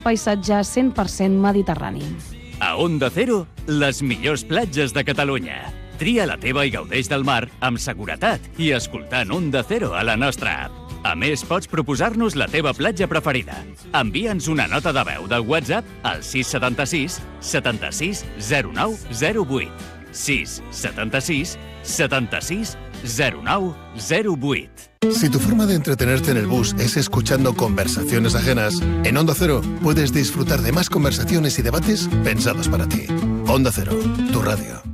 paisatge 100% mediterrani. A Onda Cero, les millors platges de Catalunya. Tria la teva i gaudeix del mar amb seguretat i escoltant Onda Cero a la nostra app. A més, pots proposar-nos la teva platja preferida. Envia'ns una nota de veu del WhatsApp al 676 76 09 08. 676 76 09 08. Si tu forma de entretenerte en el bus es escuchando conversaciones ajenas, en Onda Cero puedes disfrutar de más conversaciones y debates pensados para ti. Onda Cero, tu radio.